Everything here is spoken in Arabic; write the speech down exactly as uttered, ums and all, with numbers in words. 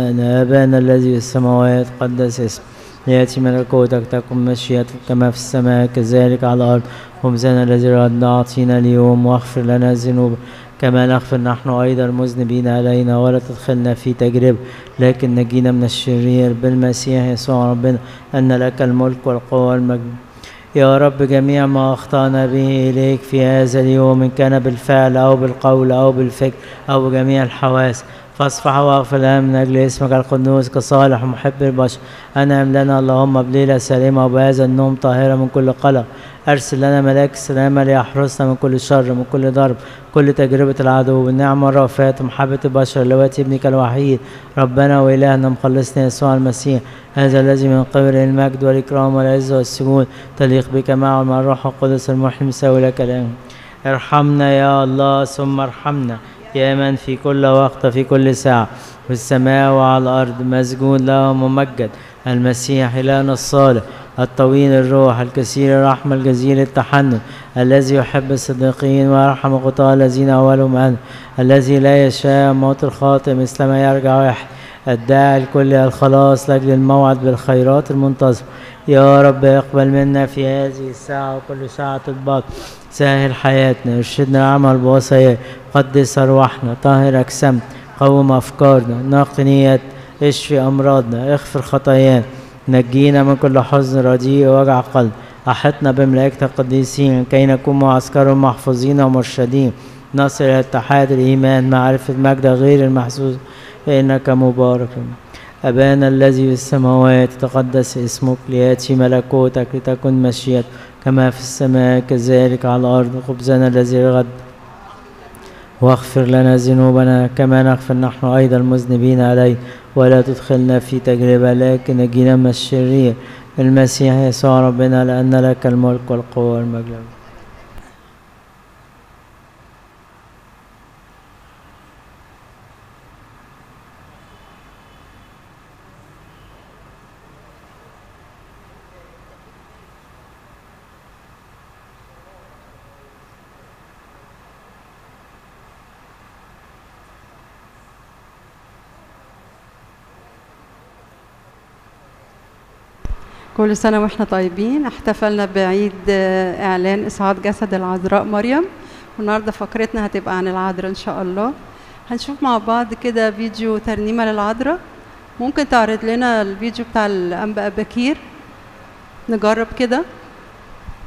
ابتدأنا. أبانا الذي في السماوات قدس اسمك، ليأتي ملكوتك، تكن مشيئتك كما في السماء كذلك على الأرض. خبزنا الذي غدنا أعطينا اليوم، واغفر لنا الذنوب كما نغفر نحن أيضا المذنبين علينا، ولا تدخلنا في تجربة لكن نجينا من الشرير، بالمسيح يسوع ربنا، أن لك الملك والقوة والمجد. يا رب جميع ما أخطأنا به إليك في هذا اليوم، إن كان بالفعل أو بالقول أو بالفكر أو بجميع الحواس، فاصفح واغفر لنا من أجل اسمك القدوس كصالح ومحب البشر. أنعم لنا اللهم بليلة سليمة وبهذا النوم طاهرة من كل قلق. أرسل لنا ملاك السلامة ليحرسنا من كل شر، من كل ضرب، كل تجربة العدو، بالنعمة والرأفات ومحبة البشر اللواتي ابنك الوحيد ربنا وإلهنا مخلصنا يسوع المسيح، هذا الذي من قبل المجد والإكرام والعز والسجود تليق بك معه مع الروح القدس المحيي المساوي لك الآن. ارحمنا يا الله ثم ارحمنا، يا من في كل وقت في كل ساعة في السماء وعلى الأرض، مسجود له ممجد المسيح إلهنا الصالح الطويل الروح الكثير الرحمة الجزيل التحنن، الذي يحب الصديقين ويرحم الخطاة الذين أولهم أنا، الذي لا يشاء موت الخاطئ مثل ما يرجع واحد، الداعي الكل الخلاص لأجل الموعد بالخيرات المنتظرة. يا رب اقبل منا في هذه الساعة وكل ساعة الباقي، سهل حياتنا، ارشدنا العمل بوصاياك، قدس أرواحنا، طهر أجسامنا، قوم أفكارنا، نقي نيات، اشفي أمراضنا، اغفر خطايانا، نجينا من كل حزن رديء ووجع قلب. أحطنا بملائكة القديسين كي نكون معسكرهم محفوظين ومرشدين، نصل إلى اتحاد الإيمان معرفة مجد غير المحسوس، فإنك مبارك. أبانا الذي في السماوات تقدس اسمك، ليأتي ملكوتك، لتكن مشيئتك كما في السماء كذلك على الأرض. خبزنا الذي غد واغفر لنا ذنوبنا كما نغفر نحن أيضا المذنبين علينا، ولا تدخلنا في تجربة لكن نجينا من الشرير، المسيح يسوع ربنا، لأن لك الملك والقوة والمجد. كل سنة وإحنا طيبين. احتفلنا بعيد إعلان إسعاد جسد العذراء مريم، والنهاردة فقرتنا هتبقى عن العذراء إن شاء الله. هنشوف مع بعض كده فيديو ترنيمة للعذراء. ممكن تعرض لنا الفيديو بتاع الأنبا بكير نجرب كده؟